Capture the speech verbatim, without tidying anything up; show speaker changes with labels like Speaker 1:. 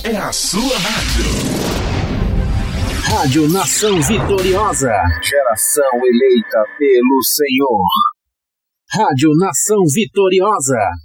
Speaker 1: é a sua rádio.
Speaker 2: Rádio Nação Vitoriosa.
Speaker 3: Geração eleita pelo Senhor.
Speaker 2: Rádio Nação Vitoriosa.